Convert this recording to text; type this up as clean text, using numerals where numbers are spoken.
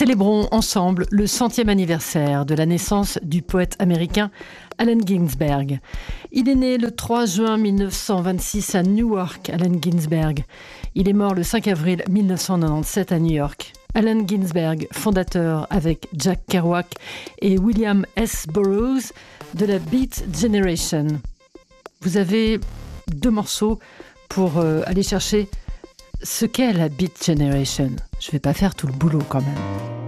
Célébrons ensemble le 100e anniversaire de la naissance du poète américain Allen Ginsberg. Il est né le 3 juin 1926 à Newark, Allen Ginsberg. Il est mort le 5 avril 1997 à New York. Allen Ginsberg, fondateur avec Jack Kerouac et William S. Burroughs de la Beat Generation. Vous avez 2 morceaux pour aller chercher ce qu'est la Beat Generation. Je ne vais pas faire tout le boulot quand même.